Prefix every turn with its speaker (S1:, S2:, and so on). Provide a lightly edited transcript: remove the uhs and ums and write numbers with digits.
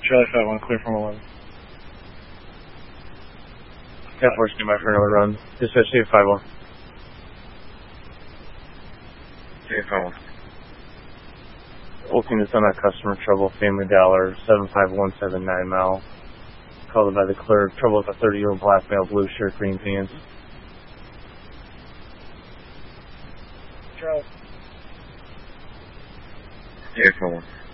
S1: Charlie 5-1, clear from 11. Cat 4 stand by for another run. Dispatch to 5-1. Okay, 5-1. Looking to send that customer trouble, Family Dollar, 75179 mile. Called by the clerk, trouble with a 30-year-old black male, blue shirt, green pants. Charlie. Yeah, 5-1.